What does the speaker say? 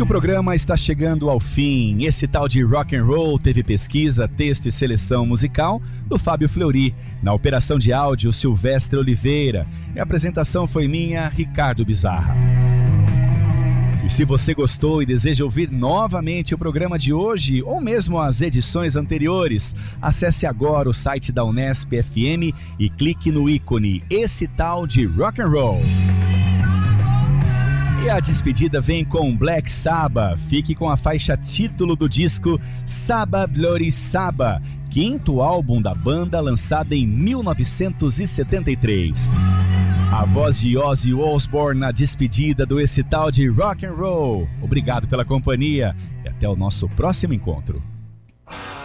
E o programa está chegando ao fim. Esse tal de rock and roll teve pesquisa, texto e seleção musical do Fábio Fleury. Na operação de áudio, Silvestre Oliveira. E a apresentação foi minha, Ricardo Bizarra. E se você gostou e deseja ouvir novamente o programa de hoje, ou mesmo as edições anteriores, acesse agora o site da Unesp FM e clique no ícone Esse Tal de Rock and Roll. E a despedida vem com Black Sabbath. Fique com a faixa título do disco Sabbath Bloody Sabbath, quinto álbum da banda lançado em 1973. A voz de Ozzy Osbourne na despedida do Esse Tal de Rock and Roll. Obrigado pela companhia e até o nosso próximo encontro.